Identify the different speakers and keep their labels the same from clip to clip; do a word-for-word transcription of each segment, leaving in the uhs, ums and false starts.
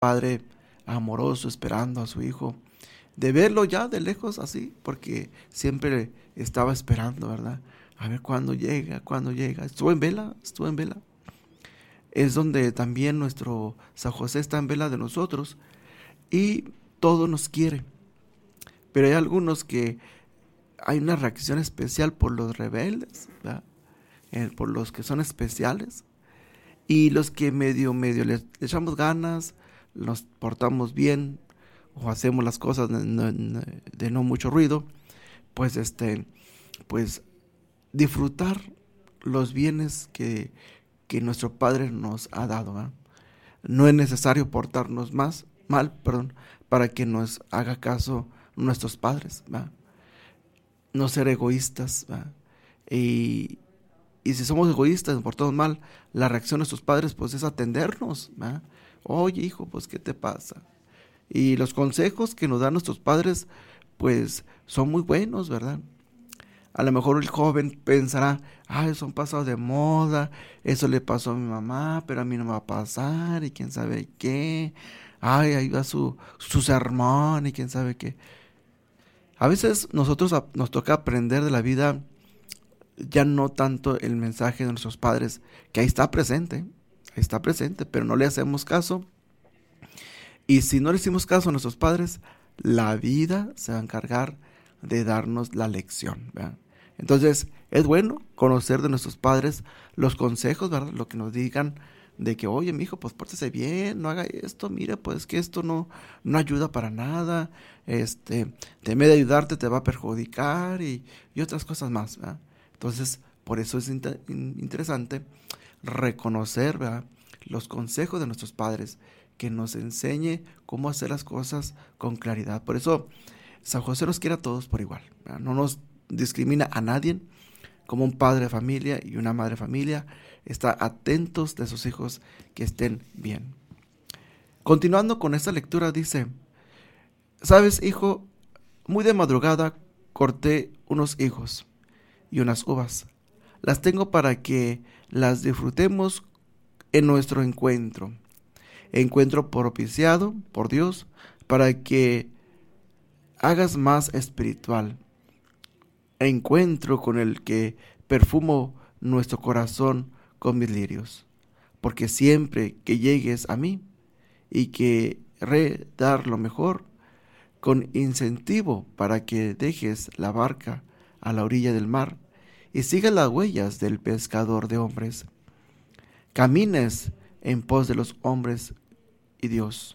Speaker 1: padre amoroso esperando a su hijo, de verlo ya de lejos así, porque siempre estaba esperando, ¿verdad? A ver cuándo llega, cuándo llega. Estuvo en vela, estuvo en vela. Es donde también nuestro San José está en vela de nosotros y todo nos quiere. Pero hay algunos que hay una reacción especial por los rebeldes, ¿verdad? Eh, por los que son especiales, y los que medio, medio le echamos ganas, nos portamos bien o hacemos las cosas de no, de no mucho ruido, pues este, pues disfrutar los bienes que, que nuestro Padre nos ha dado, ¿verdad? No es necesario portarnos más mal, perdón, para que nos haga caso nuestros padres, ¿verdad? No ser egoístas, ¿verdad? Y Y si somos egoístas, nos portamos mal, la reacción de nuestros padres pues es atendernos, ¿verdad? Oye, hijo, pues ¿qué te pasa? Y los consejos que nos dan nuestros padres pues son muy buenos, ¿verdad? A lo mejor el joven pensará, ay, son pasados de moda, eso le pasó a mi mamá, pero a mí no me va a pasar, y quién sabe qué. Ay, ahí va su, su sermón, y quién sabe qué. A veces nosotros a- nos toca aprender de la vida, ya no tanto el mensaje de nuestros padres, que ahí está presente, ahí está presente, pero no le hacemos caso. Y si no le hicimos caso a nuestros padres, la vida se va a encargar de darnos la lección, ¿verdad? Entonces, es bueno conocer de nuestros padres los consejos, ¿verdad? Lo que nos digan de que, oye, mi hijo, pues pórtese bien, no haga esto, mira, pues que esto no, no ayuda para nada, este, en vez de ayudarte te va a perjudicar y, y otras cosas más, ¿verdad? Entonces, por eso es inter- in- interesante reconocer, ¿verdad?, los consejos de nuestros padres, que nos enseñe cómo hacer las cosas con claridad. Por eso San José nos quiere a todos por igual, ¿verdad? No nos discrimina a nadie. Como un padre de familia y una madre de familia, está atentos de sus hijos que estén bien. Continuando con esta lectura, dice: sabes, hijo, muy de madrugada corté unos higos y unas uvas. Las tengo para que las disfrutemos en nuestro encuentro. Encuentro propiciado por Dios para que hagas más espiritual. Encuentro con el que perfumo nuestro corazón con mis lirios. Porque siempre que llegues a mí y que re dar lo mejor, con incentivo para que dejes la barca a la orilla del mar y sigas las huellas del pescador de hombres. Camines en pos de los hombres y Dios.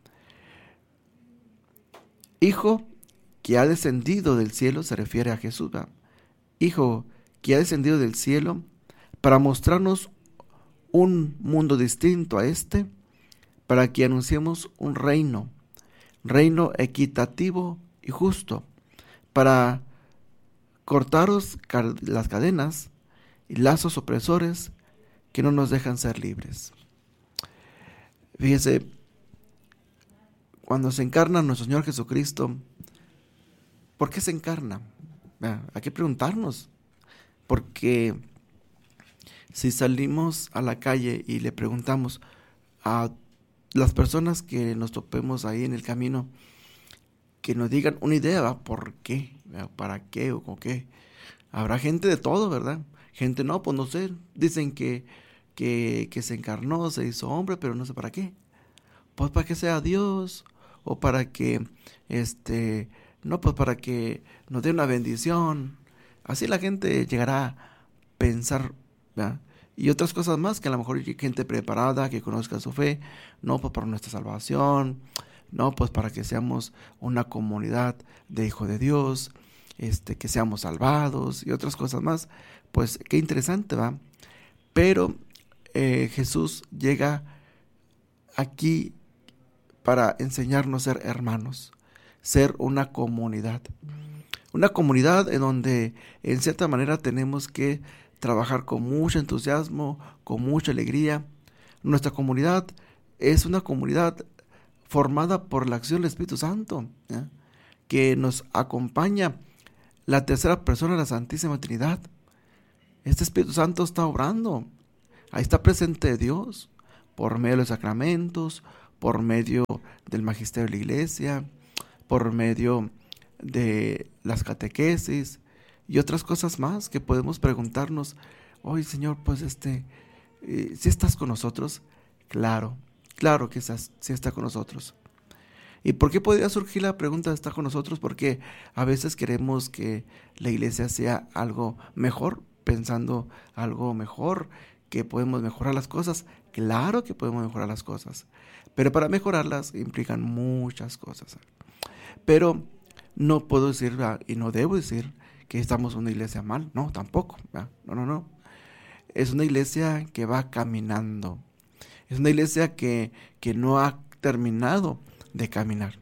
Speaker 1: Hijo que ha descendido del cielo, se refiere a Jesús, ¿verdad? Hijo que ha descendido del cielo para mostrarnos un mundo distinto a este, para que anunciemos un reino, reino equitativo y justo, para cortaros las cadenas y lazos opresores que no nos dejan ser libres. Fíjese, cuando se encarna nuestro Señor Jesucristo, ¿por qué se encarna? Hay que preguntarnos, porque si salimos a la calle y le preguntamos a las personas que nos topemos ahí en el camino, que nos digan una idea, ¿verdad? ¿Por qué? ¿Verdad? ¿Para qué o con qué? Habrá gente de todo, ¿verdad? Gente, no, pues no sé, dicen que, que, que se encarnó, se hizo hombre, pero no sé para qué. Pues para que sea Dios, o para que, este, no, pues para que nos dé una bendición. Así la gente llegará a pensar, ¿verdad? Y otras cosas más, que a lo mejor hay gente preparada, que conozca su fe, no, pues para nuestra salvación, no, pues para que seamos una comunidad de hijos de Dios, este, que seamos salvados y otras cosas más. Pues qué interesante, ¿va? Pero eh, Jesús llega aquí para enseñarnos a ser hermanos, ser una comunidad. Una comunidad en donde en cierta manera tenemos que trabajar con mucho entusiasmo, con mucha alegría. Nuestra comunidad es una comunidad formada por la acción del Espíritu Santo, ¿eh?, que nos acompaña, la tercera persona de la Santísima Trinidad. Este Espíritu Santo está obrando. Ahí está presente Dios por medio de los sacramentos, por medio del magisterio de la iglesia, por medio de las catequesis y otras cosas más que podemos preguntarnos. Oye, Señor, pues este, eh, ¿sí estás con nosotros? Claro, claro que estás, sí está con nosotros. ¿Y por qué podría surgir la pregunta de estar con nosotros? Porque a veces queremos que la iglesia sea algo mejor, pensando algo mejor, que podemos mejorar las cosas. Claro que podemos mejorar las cosas, pero para mejorarlas implican muchas cosas. Pero no puedo decir, ¿verdad? Y no debo decir que estamos en una iglesia mal, no, tampoco, ¿verdad? no, no, no. Es una iglesia que va caminando, es una iglesia que, que no ha terminado de caminar.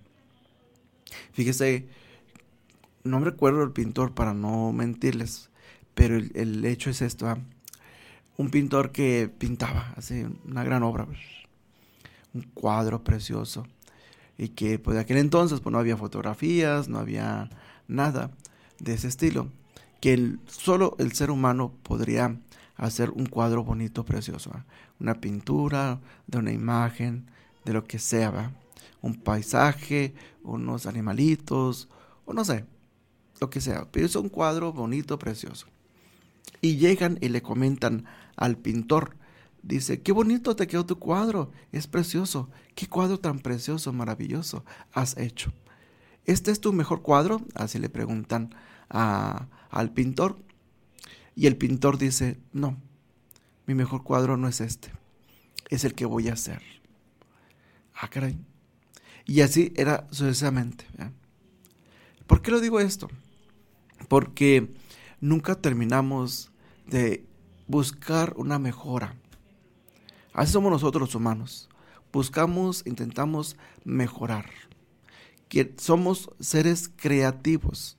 Speaker 1: Fíjese, no me recuerdo el pintor para no mentirles, pero el, el hecho es esto, ¿eh? Un pintor que pintaba así una gran obra, un cuadro precioso, y que pues de aquel entonces pues no había fotografías, no había nada de ese estilo, que el, solo el ser humano podría hacer un cuadro bonito, precioso, ¿eh? Una pintura de una imagen, de lo que sea, ¿verdad? Un paisaje, unos animalitos, o no sé, lo que sea, pero es un cuadro bonito, precioso. Y llegan y le comentan al pintor, dice, qué bonito te quedó tu cuadro, es precioso, qué cuadro tan precioso, maravilloso has hecho. ¿Este es tu mejor cuadro? Así le preguntan a, al pintor. Y el pintor dice, no, mi mejor cuadro no es este, es el que voy a hacer. Ah, caray. Y así era sucesivamente, ¿eh? ¿Por qué lo digo esto? Porque nunca terminamos de buscar una mejora. Así somos nosotros los humanos. Buscamos, intentamos mejorar. Que somos seres creativos.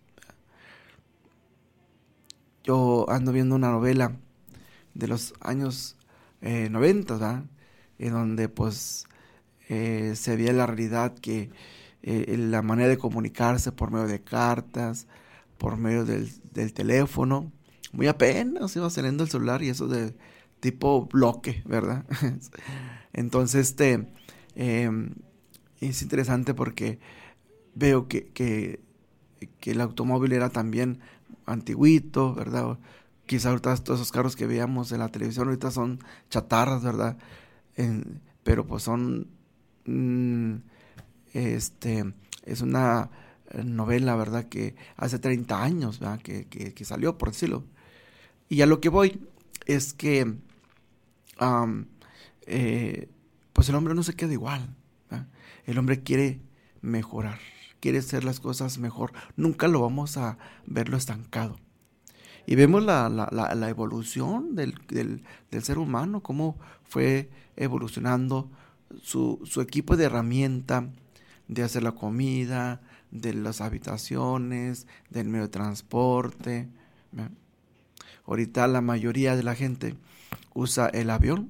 Speaker 1: Yo ando viendo una novela de los años eh, noventa, ¿verdad? En donde pues eh, se veía la realidad que eh, la manera de comunicarse por medio de cartas, por medio del, del teléfono, muy apenas iba saliendo el celular y eso de tipo bloque, ¿verdad? Entonces, este, eh, es interesante porque veo que, que, que el automóvil era también antiguito, ¿verdad? Quizá ahorita todos esos carros que veíamos en la televisión ahorita son chatarras, ¿verdad? En, pero pues son, mmm, este, es una novela, ¿verdad? Que hace treinta años, ¿verdad? Que, que, que salió, por decirlo. Y a lo que voy es que, um, eh, pues el hombre no se queda igual, ¿verdad? El hombre quiere mejorar, quiere hacer las cosas mejor. Nunca lo vamos a verlo estancado. Y vemos la, la, la, la evolución del, del, del ser humano, cómo fue evolucionando su, su equipo de herramienta, de hacer la comida, de las habitaciones, del medio de transporte, ¿verdad? Ahorita la mayoría de la gente usa el avión.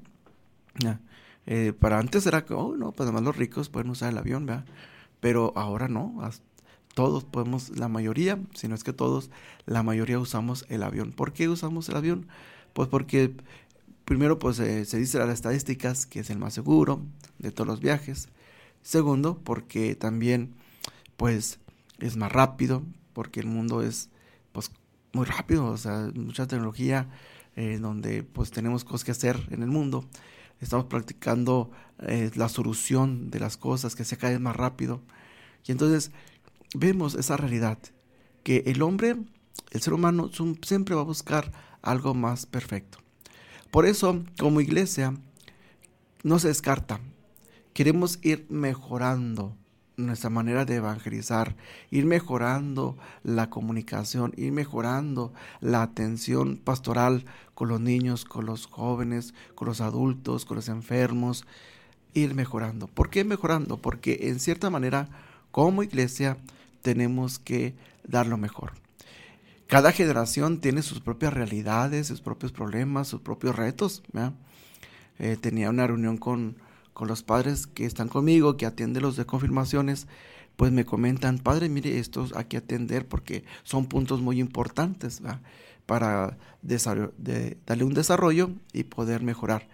Speaker 1: Eh, para antes era que, oh, no, pues además los ricos pueden usar el avión, ¿verdad? Pero ahora no, todos podemos, la mayoría, si no es que todos, la mayoría usamos el avión. ¿Por qué usamos el avión? Pues porque primero pues eh, se dice en las estadísticas que es el más seguro de todos los viajes. Segundo, porque también pues es más rápido, porque el mundo es pues muy rápido, o sea, mucha tecnología, eh, donde pues tenemos cosas que hacer en el mundo. Estamos practicando eh, la solución de las cosas, que se cae más rápido. Y entonces vemos esa realidad, que el hombre, el ser humano, siempre va a buscar algo más perfecto. Por eso, como iglesia, no se descarta. Queremos ir mejorando nuestra manera de evangelizar, ir mejorando la comunicación, ir mejorando la atención pastoral con los niños, con los jóvenes, con los adultos, con los enfermos, ir mejorando. ¿Por qué mejorando? Porque en cierta manera, como iglesia, tenemos que dar lo mejor. Cada generación tiene sus propias realidades, sus propios problemas, sus propios retos, ¿verdad? Eh, tenía una reunión con con los padres que están conmigo, que atienden los de confirmaciones, pues me comentan, padre, mire, estos hay que atender porque son puntos muy importantes, ¿verdad? Para de, darle un desarrollo y poder mejorar.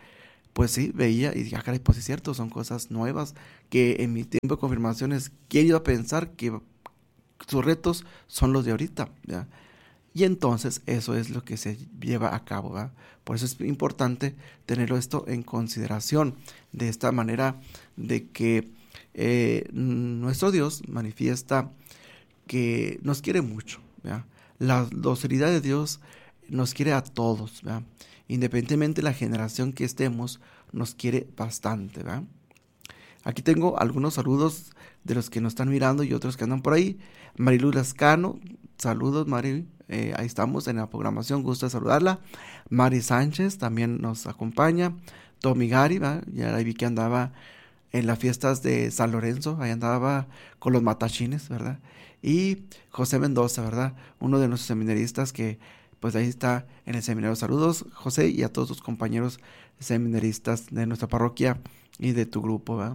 Speaker 1: pues sí, veía y dije, ah, caray, pues es cierto, son cosas nuevas que en mi tiempo de confirmaciones, ¿quién iba a pensar que sus retos son los de ahorita? ¿Ya? Y entonces eso es lo que se lleva a cabo, ¿verdad? Por eso es importante tenerlo esto en consideración, de esta manera de que eh, nuestro Dios manifiesta que nos quiere mucho, ¿verdad? La docilidad de Dios nos quiere a todos, ¿verdad? Independientemente de la generación que estemos, nos quiere bastante, ¿verdad? Aquí tengo algunos saludos de los que nos están mirando y otros que andan por ahí. Mariluz Lascano, saludos Mari, eh, ahí estamos en la programación, gusto de saludarla. Mari Sánchez también nos acompaña. Tommy Gary, ¿verdad? Ya la vi que andaba en las fiestas de San Lorenzo, ahí andaba con los matachines, ¿verdad? Y José Mendoza, ¿verdad? Uno de nuestros seminaristas que pues ahí está en el seminario. Saludos, José, y a todos tus compañeros seminaristas de nuestra parroquia y de tu grupo, ¿verdad?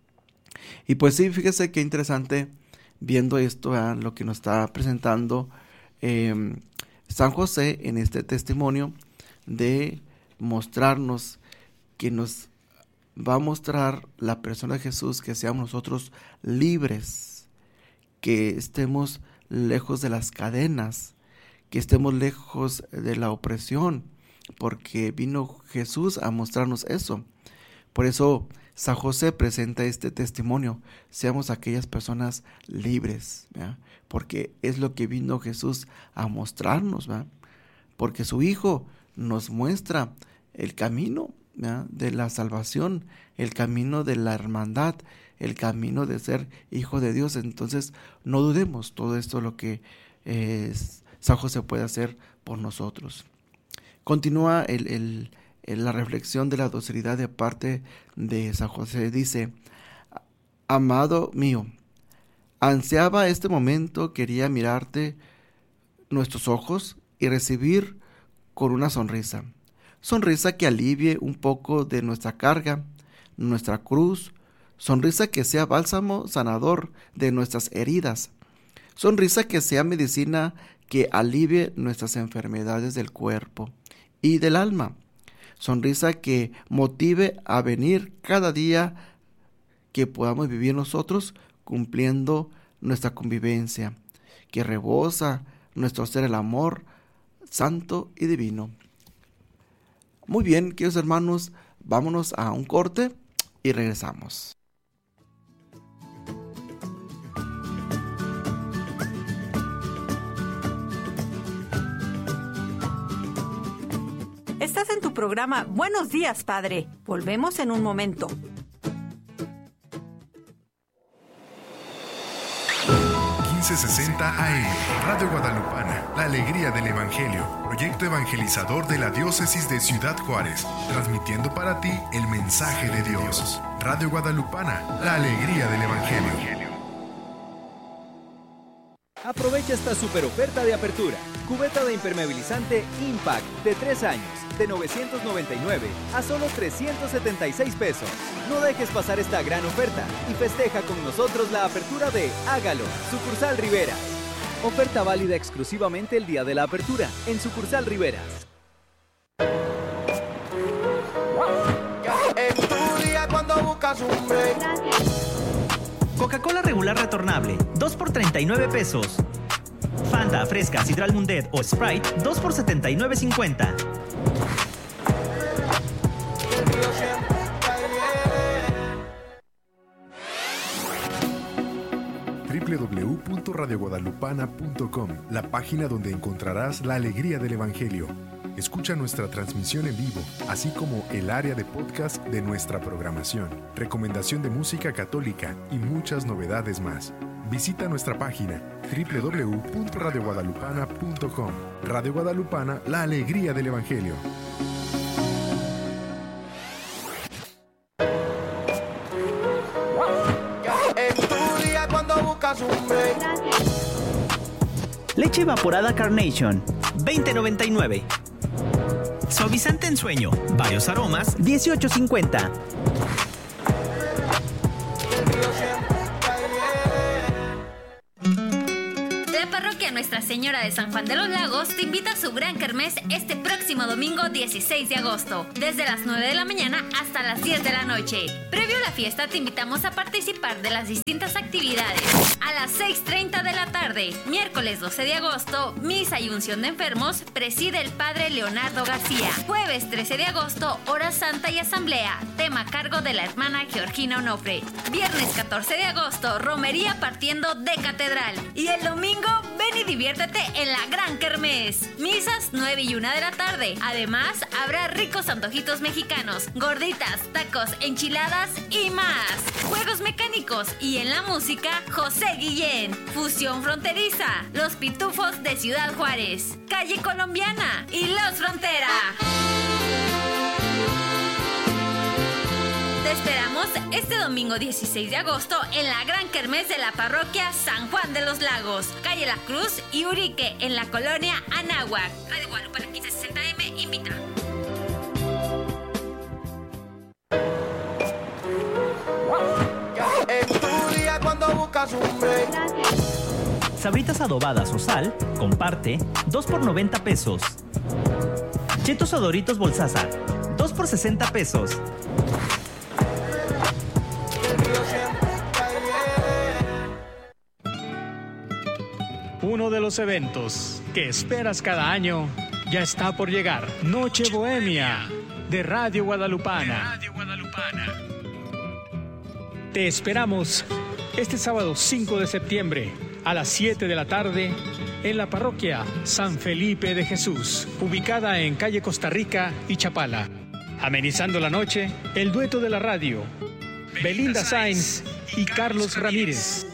Speaker 1: Y pues sí, fíjese qué interesante viendo esto, ¿verdad? Lo que nos está presentando eh, San José en este testimonio de mostrarnos que nos va a mostrar la persona de Jesús, que seamos nosotros libres, que estemos lejos de las cadenas, que estemos lejos de la opresión, porque vino Jesús a mostrarnos eso. Por eso San José presenta este testimonio, seamos aquellas personas libres, ¿verdad? Porque es lo que vino Jesús a mostrarnos, ¿verdad? Porque su Hijo nos muestra el camino, ¿verdad?, de la salvación, el camino de la hermandad, el camino de ser hijo de Dios. Entonces no dudemos, todo esto es lo que eh, San José puede hacer por nosotros. Continúa el, el, el, la reflexión de la docilidad de parte de San José. Dice: amado mío, ansiaba este momento, quería mirarte nuestros ojos y recibir con una sonrisa. Sonrisa que alivie un poco de nuestra carga, nuestra cruz. Sonrisa que sea bálsamo sanador de nuestras heridas. Sonrisa que sea medicina que alivie nuestras enfermedades del cuerpo y del alma. Sonrisa que motive a venir cada día que podamos vivir nosotros cumpliendo nuestra convivencia, que rebosa nuestro ser el amor santo y divino. Muy bien, queridos hermanos, vámonos a un corte y regresamos.
Speaker 2: Estás en tu programa Buenos Días, Padre. Volvemos en un momento.
Speaker 3: quince sesenta A M, Radio Guadalupana, la alegría del Evangelio, proyecto evangelizador de la diócesis de Ciudad Juárez, transmitiendo para ti el mensaje de Dios. Radio Guadalupana, la alegría del Evangelio.
Speaker 4: Aprovecha esta super oferta de apertura. Cubeta de impermeabilizante Impact de tres años, de novecientos noventa y nueve a solo trescientos setenta y seis pesos. No dejes pasar esta gran oferta y festeja con nosotros la apertura de Hágalo, Sucursal Rivera. Oferta válida exclusivamente el día de la apertura en Sucursal Riveras.
Speaker 5: En tu día cuando buscas un break.
Speaker 6: Coca-Cola regular retornable, dos por treinta y nueve pesos. Fanta, Fresca, Sidral Mundet o Sprite, dos por setenta y nueve cincuenta.
Speaker 3: doble u doble u doble u punto radio guadalupana punto com, la página donde encontrarás la alegría del Evangelio. Escucha nuestra transmisión en vivo, así como el área de podcast de nuestra programación, recomendación de música católica y muchas novedades más. Visita nuestra página doble u doble u doble u punto radio guadalupana punto com. Radio Guadalupana, la alegría del Evangelio.
Speaker 5: En tu día cuando buscas un break.
Speaker 6: Leche evaporada Carnation, veinte noventa y nueve. Suavizante en sueño, varios aromas, dieciocho cincuenta.
Speaker 7: La parroquia Parroquia Nuestra Señora de San Juan de los Lagos te invita a su gran kermés este próximo domingo dieciséis de agosto, desde las nueve de la mañana hasta las diez de la noche. Previo a la fiesta te invitamos a participar de las distintas actividades. A las seis treinta de la tarde, miércoles doce de agosto, misa y unción de enfermos, preside el Padre Leonardo García. Jueves trece de agosto, hora santa y asamblea, tema a cargo de la hermana Georgina Onofre. Viernes catorce de agosto, romería partiendo de catedral. Y el domingo, ven y diviértete en la gran kermés. Misas nueve y una de la tarde. Además, habrá ricos antojitos mexicanos, gorditas, tacos, enchiladas y más. Juegos mecánicos y en la música, José Guillén. Fusión fronteriza, Los Pitufos de Ciudad Juárez, Calle Colombiana y Los Frontera. Te esperamos este domingo dieciséis de agosto en la gran kermés de la parroquia San Juan de los Lagos, calle La Cruz y Urique, en la colonia Anáhuac. Radio Guadalupe quince sesenta eme invita.
Speaker 5: En tu día cuando buscas un break.
Speaker 6: Sabritas adobadas o sal, comparte, dos por noventa pesos. Chetos o Doritos Bolsaza, dos por sesenta pesos.
Speaker 8: Uno de los eventos que esperas cada año ya está por llegar. Noche Bohemia de Radio Guadalupana. Te esperamos este sábado cinco de septiembre a las siete de la tarde en la parroquia San Felipe de Jesús, ubicada en calle Costa Rica y Chapala. Amenizando la noche, el dueto de la radio, Belinda Sainz y Carlos Ramírez.